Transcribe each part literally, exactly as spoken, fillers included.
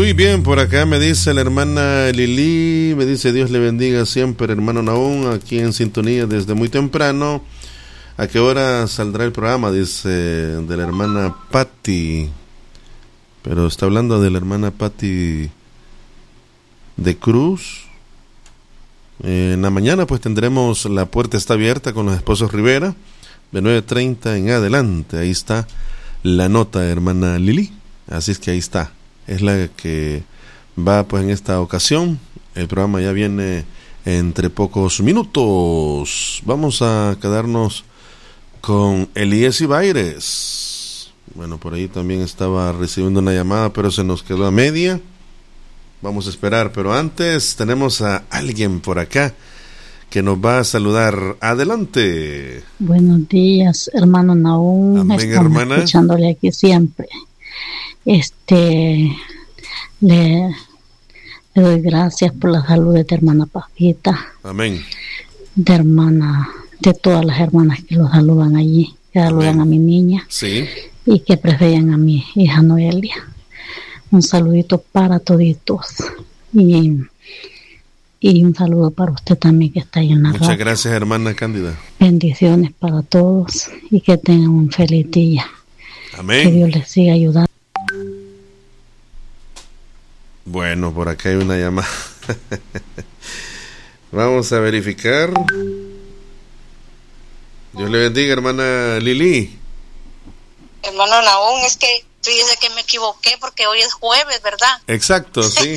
Muy bien, por acá me dice la hermana Lili, me dice Dios le bendiga siempre, hermano Naún, aquí en sintonía desde muy temprano. ¿A qué hora saldrá el programa? Dice de la hermana Patti. Pero está hablando de la hermana Patti de Cruz. Eh, en la mañana pues tendremos La Puerta Está Abierta con los esposos Rivera, de nueve treinta en adelante. Ahí está la nota, hermana Lili. Así es que ahí está. Es la que va pues en esta ocasión. El programa ya viene entre pocos minutos. Vamos a quedarnos con Elías Ibaires. Bueno, por ahí también estaba recibiendo una llamada, pero se nos quedó a media. Vamos a esperar, pero antes tenemos a alguien por acá que nos va a saludar. Adelante. Buenos días, hermano Naún. Amén, Estamos hermana. escuchándole aquí siempre. Este, le, le doy gracias por la salud de tu hermana Pafita. Amén. De hermana, de todas las hermanas que lo saludan allí, que saludan Amén. A mi niña. Sí. Y que prefieren a mi hija Noelia. Un saludito para toditos. Y, y un saludo para usted también que está ahí en la Muchas radio. gracias, hermana Cándida. Bendiciones para todos y que tengan un feliz día. Amén. Que Dios les siga ayudando. Bueno, por acá hay una llamada. Vamos a verificar. Dios le bendiga, hermana Lili. Hermano Naún, es que fíjese que me equivoqué porque hoy es jueves, ¿verdad? Exacto, sí.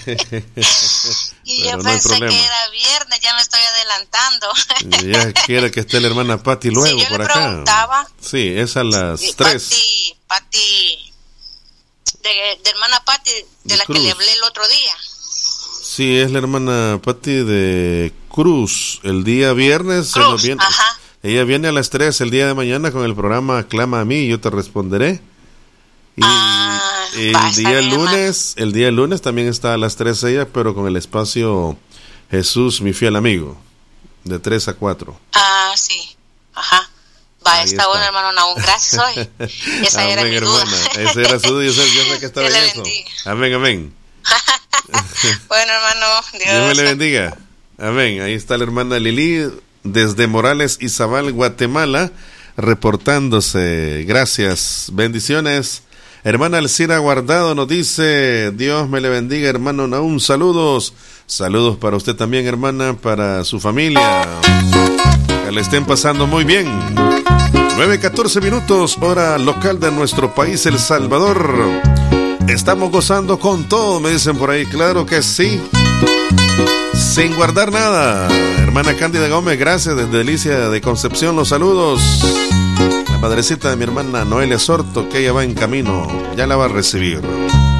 Y pero yo no pensé que era viernes, ya me estoy adelantando. Ya quiere que esté la hermana Patti luego sí, yo por le acá. Preguntaba. Sí, es a las sí, tres. Patti, Patti, de, de hermana Patti, de, de la Cruz. Que le hablé el otro día. Sí, es la hermana Patti de Cruz. El día viernes Cruz, se nos viene. Ajá. Ella viene a las tres el día de mañana con el programa Clama a mí y yo te responderé. Y ah, el va, día bien, lunes, el día lunes también está a las tres ella, pero con el espacio Jesús, mi fiel amigo, de tres a cuatro. Ah, sí. Ajá. Va, está, está bueno, hermano Naún. Gracias hoy. Esa amén, era mi hermana. duda. Esa era su duda. Yo sé, yo sé que estaba en eso. Bendiga. Amén, amén. Bueno, hermano, Dios, Dios me le bendiga. Amén. Ahí está la hermana Lili desde Morales, Izabal, Guatemala, reportándose. Gracias. Bendiciones. Hermana Alcira Guardado nos dice, Dios me le bendiga, hermano Naún. Saludos. Saludos para usted también, hermana, para su familia. Que le estén pasando muy bien. nueve catorce minutos, hora local de nuestro país, El Salvador. Estamos gozando con todo, me dicen por ahí. Claro que sí. Sin guardar nada. Hermana Cándida Gómez, gracias. Desde Delicia de Concepción, los saludos. La madrecita de mi hermana Noelia Sorto, que ella va en camino. Ya la va a recibir.